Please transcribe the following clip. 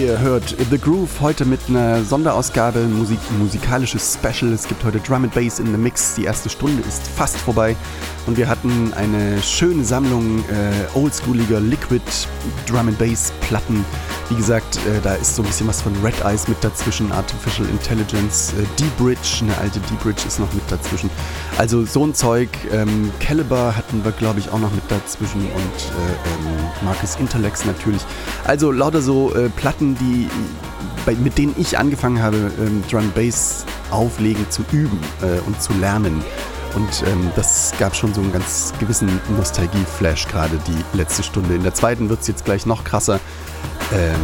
Ihr hört The Groove heute mit einer Sonderausgabe, musikalisches Special. Es gibt heute Drum and Bass in the Mix. Die erste Stunde ist fast vorbei und wir hatten eine schöne Sammlung oldschooliger Liquid Drum and Bass Platten. Wie gesagt, da ist so ein bisschen was von Red Eyes mit dazwischen, Artificial Intelligence, D-Bridge, eine alte D-Bridge ist noch mit dazwischen. Also so ein Zeug. Caliber hatten wir, glaube ich, auch noch mit dazwischen und Marcus Intellects natürlich. Also lauter so Platten, mit denen ich angefangen habe, Drum Bass auflegen zu üben und zu lernen. Und das gab schon so einen ganz gewissen Nostalgie-Flash gerade die letzte Stunde. In der zweiten wird es jetzt gleich noch krasser.